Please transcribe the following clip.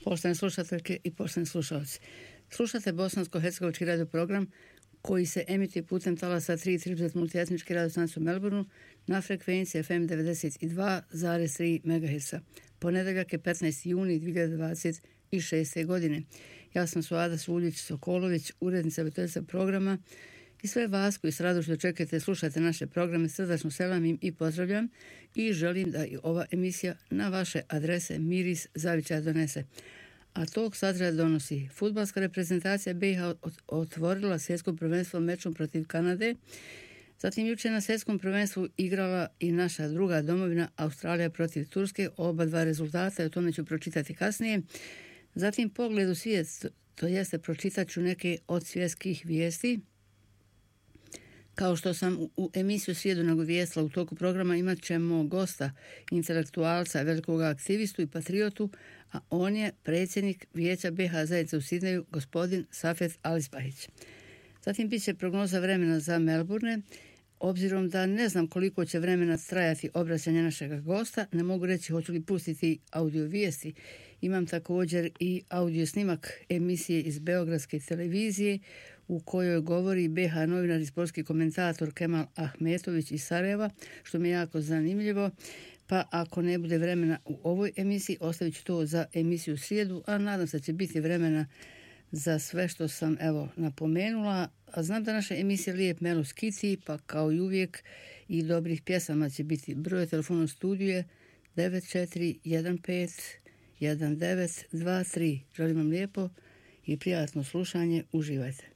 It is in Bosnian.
Poštovane slušateljke i poštovani slušalci. Slušate bosansko-hercegovački radio program koji se emituje putem talasa 330 multietnički radio stanicu u Melbourneu na frekvenciji FM 92,3 MHz. Ponedeljak je 15. juni 2026. godine. Ja sam Suada Suljić-Sokolović, urednica i voditeljica programa, i sve vas koji s radošću dočekate slušate naše programe srdačno selamim i pozdravljam i želim da i ova emisija na vaše adrese miris zavičaja donese. A tog sadržaja donosi fudbalska reprezentacija BiH otvorila svjetsko prvenstvo mečom protiv Kanade. Zatim jučer na svjetskom prvenstvu igrala i naša druga domovina Australija protiv Turske. Oba dva rezultata i o tome ću pročitati kasnije. Zatim pogled u svijet, to jeste pročitat ću neke od svjetskih vijesti. Kao što sam u emisiju Srijedu nagovijestila, u toku programa imat ćemo gosta, intelektualca, velikog aktivistu i patriotu, a on je predsjednik Vijeća BiH zajednice u Sidneju, gospodin Safet Alisbahić. Zatim bit će prognoza vremena za Melbourne. Obzirom da ne znam koliko će vremena trajati obraćanje našeg gosta, ne mogu reći hoću li pustiti audio vijesti. Imam također i audio snimak emisije iz Beogradske televizije u kojoj govori BiH novinar i sportski komentator Kemal Ahmetović iz Sarajeva, što mi je jako zanimljivo. Pa ako ne bude vremena u ovoj emisiji, ostavit ću to za emisiju Srijedu, a nadam se da će biti vremena za sve što sam napomenula. A znam da naša emisija lijep melus kiti, pa kao i uvijek i dobrih pjesama će biti. Broj telefona studije 94151923. Želim vam lijepo i prijatno slušanje. Uživajte.